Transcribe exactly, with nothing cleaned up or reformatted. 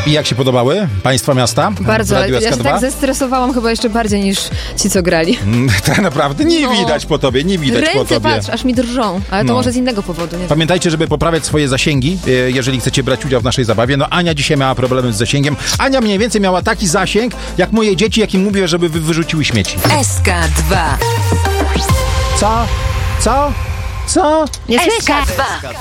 I jak się podobały państwa miasta? Bardzo, ale ja się tak zestresowałam chyba jeszcze bardziej niż ci, co grali. Tak naprawdę nie no. widać po tobie, nie widać Ręce, po tobie. patrz, aż mi drżą, ale to no. może z innego powodu. Nie Pamiętajcie, żeby poprawiać swoje zasięgi, jeżeli chcecie brać udział w naszej zabawie. No Ania dzisiaj miała problemy z zasięgiem. Ania mniej więcej miała taki zasięg, jak moje dzieci, jakim mówię, żeby wy wyrzuciły śmieci. S K dwa. Co? Co? Co? Nie S K dwa.